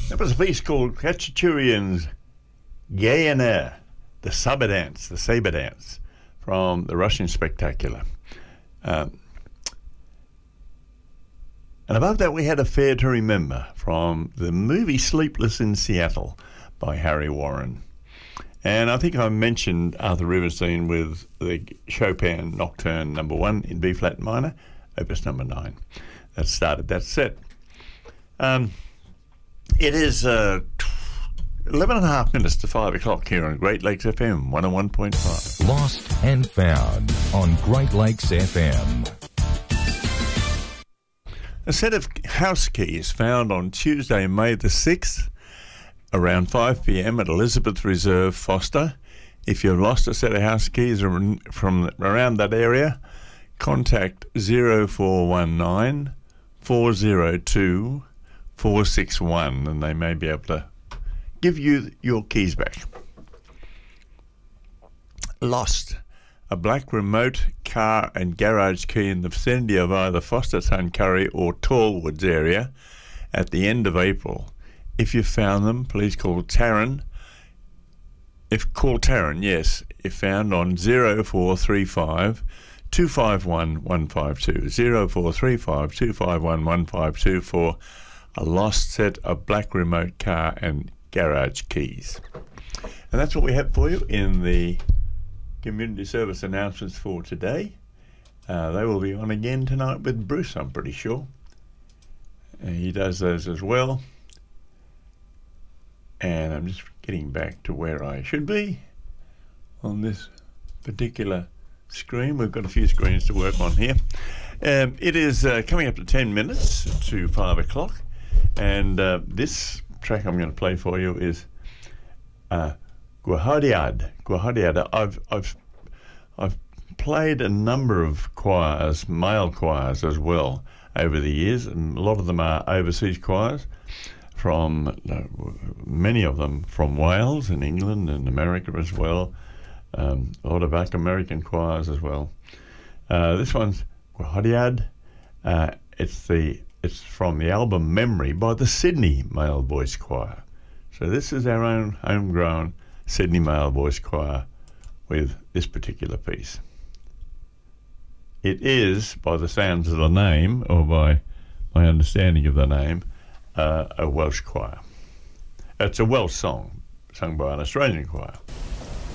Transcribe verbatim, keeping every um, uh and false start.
That was a piece called Khachaturian's Gayaner, the saber dance, the saber dance from the Russian Spectacular. Um, and above that we had Affair to Remember from the movie Sleepless in Seattle by Harry Warren. And I think I mentioned Arthur Riverstein with the Chopin Nocturne number one in B-flat minor, opus number nine. That started that set. Um, it is uh, eleven and a half minutes to five o'clock here on Great Lakes F M one oh one point five. Lost and Found on Great Lakes F M. A set of house keys found on Tuesday, May the sixth, around five p.m. at Elizabeth Reserve, Foster. If you've lost a set of house keys from around that area, contact zero four one nine, four zero two, four six one and they may be able to give you your keys back. Lost. A black remote car and garage key in the vicinity of either Foster, Tuncurry or Tallwoods area at the end of April. If you found them, please call Taryn. If call Taryn, yes, if found on zero four three five, two five one, one five two, zero four three five, two five one, one five two for a lost set of black remote car and garage keys. And that's what we have for you in the community service announcements for today. Uh, they will be on again tonight with Bruce, I'm pretty sure. Uh, he does those as well. And I'm just getting back to where I should be on this particular screen. We've got a few screens to work on here. Um, it is uh, coming up to ten minutes to five o'clock. And uh, this track I'm going to play for you is uh, Gwahadiad. Gwahadiad. I've I've I've played a number of choirs, male choirs as well, over the years, and a lot of them are overseas choirs from uh, many of them from Wales and England and America as well. Um, a lot of Black American choirs as well. Uh, this one's Gwahadiad. Uh, it's the it's from the album Memory by the Sydney Male Voice Choir. So this is our own homegrown Sydney Male Voice Choir with this particular piece. It is, by the sounds of the name, or by my understanding of the name, uh, a Welsh choir. It's a Welsh song sung by an Australian choir.